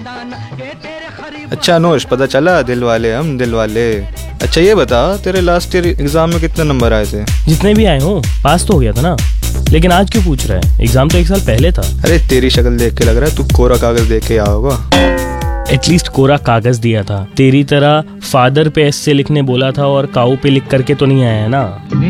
अच्छा अनुष, पता चला दिल वाले हम दिल वाले। अच्छा ये बता, तेरे लास्ट ईयर एग्जाम में कितने नंबर आए थे? जितने भी आए हो पास तो हो गया था ना। लेकिन आज क्यों पूछ रहा है? एग्जाम तो 1 साल पहले था। अरे तेरी शक्ल देख के लग रहा है तू कोरा कागज देख के आया होगा। एटलीस्ट कोरा कागज दिया था। तेरी तरह फादर पे एस से लिखने बोला था और काऊ पे लिख करके तो नहीं आया है ना।